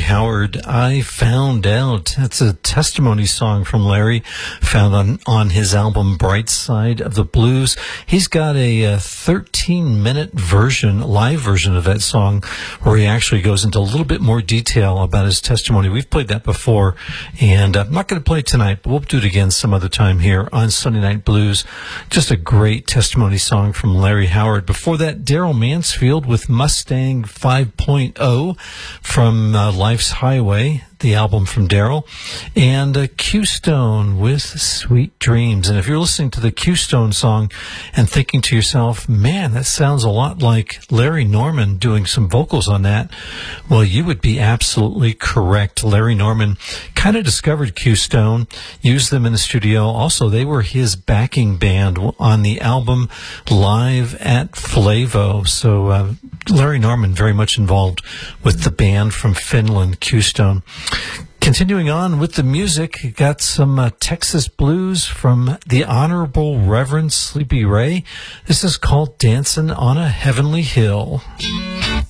Larry Howard, I Found Out. That's a testimony song from Larry, found on his album Bright Side of the Blues. He's got a 13-minute live version of that song, where he actually goes into a little bit more detail about his testimony. We've played that before, and I'm not going to play it tonight, but we'll do it again some other time here on Sunday Night Blues. Just a great testimony song from Larry Howard. Before that, Daryl Mansfield with Mustang 5.0 from Life's Highway, the album from Daryl, and Q-Stone with Sweet Dreams. And if you're listening to the Q-Stone song and thinking to yourself, man, that sounds a lot like Larry Norman doing some vocals on that, well, you would be absolutely correct. Larry Norman kind of discovered Q-Stone, used them in the studio. Also, they were his backing band on the album Live at Flavo. So Larry Norman very much involved with the band from Finland, Q-Stone. Continuing on with the music, got some Texas blues from the Honorable Reverend Sleepy Ray. This is called Dancing on a Heavenly Hill.